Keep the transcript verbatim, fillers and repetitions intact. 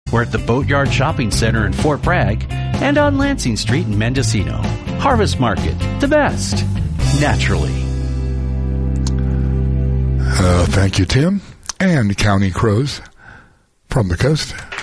We're at the Boatyard Shopping Center in Fort Bragg and on Lansing Street in Mendocino. Harvest Market, the best, naturally. Uh, thank you, Tim. And County Crows from the coast.